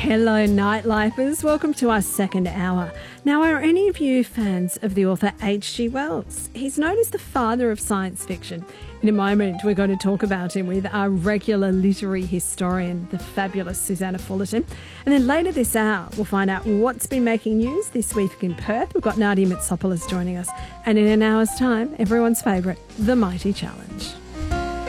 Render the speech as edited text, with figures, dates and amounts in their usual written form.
Hello, Nightlifers. Welcome to our second hour. Now, are any of you fans of the author H.G. Wells? He's known as the father of science fiction. In a moment, we're going to talk about him with our regular literary historian, the fabulous Susanna Fullerton. And then later this hour, we'll find out what's been making news this week in Perth. We've got Nadia Mitsopoulos joining us. And in an hour's time, everyone's favourite, The Mighty Challenge.